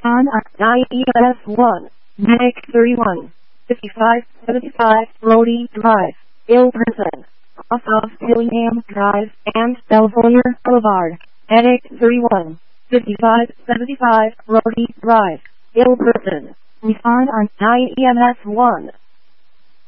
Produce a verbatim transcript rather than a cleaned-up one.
On I E M S one, Medic thirty-one, fifty-five seventy-five, Brody Drive, Ilverton, off of William Drive and California Boulevard. Medic thirty-one, fifty-five seventy-five, Brody Drive, Ilverton. Respond on I E M S one.